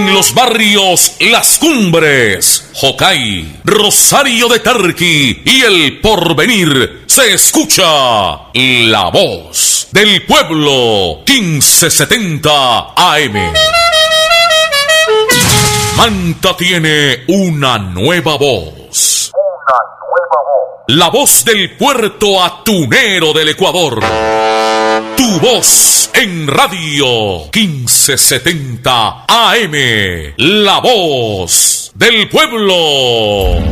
En los barrios Las Cumbres, Jocay, Rosario de Tarqui y El Porvenir se escucha la voz del pueblo 1570 AM. Manta tiene una nueva voz. La voz del puerto atunero del Ecuador. Tu voz en radio 1570 AM. La voz del pueblo.